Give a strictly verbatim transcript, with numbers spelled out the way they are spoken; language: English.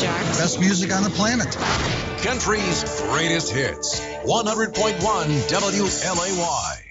Jax. Best music on the planet. Country's greatest hits. one hundred point one W L A Y.